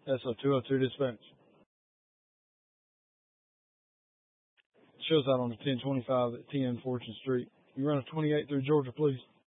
SO 202 dispatch. Shows out on the 1025 at 10 Fortune Street. You run a 28 through Georgia, please.